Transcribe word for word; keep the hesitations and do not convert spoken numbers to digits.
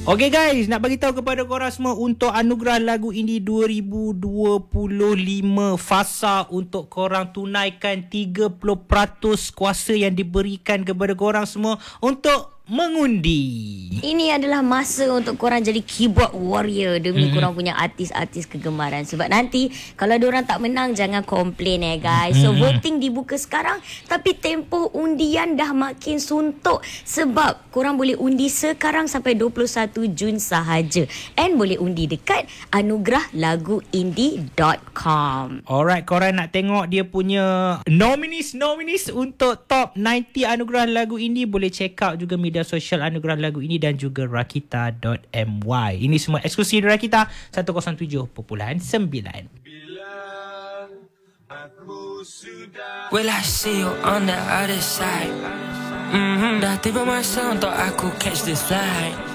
Okay guys, nak bagi tahu kepada korang semua untuk anugerah lagu indie dua ribu dua puluh lima Fasa, untuk korang tunaikan tiga puluh peratus kuasa yang diberikan kepada korang semua untuk mengundi. Ini adalah masa untuk korang jadi keyboard warrior demi mm-hmm. korang punya artis-artis kegemaran. Sebab nanti kalau diorang tak menang, jangan komplain eh guys. So mm-hmm. voting dibuka sekarang, tapi tempoh undian dah makin suntuk. Sebab korang boleh undi sekarang sampai dua puluh satu Jun sahaja. And boleh undi dekat anugerah lagu indie dot com. Alright, korang nak tengok dia punya nominees-nominees untuk top sembilan puluh anugerah lagu indie, boleh check out juga media sosial anugerah lagu ini dan juga rakita dot my. Ini semua eksklusif dari Rakita seratus tujuh perpuluhan sembilan. Will I see you on the other side? Mm-hmm. Dah tiba masa untuk aku catch this flight.